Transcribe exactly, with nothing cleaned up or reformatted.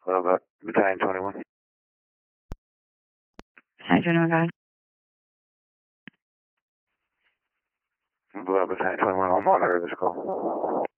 Hello, but Battalion twenty-one. Hi, General God. Hello, Battalion twenty-one. I'll monitor this call.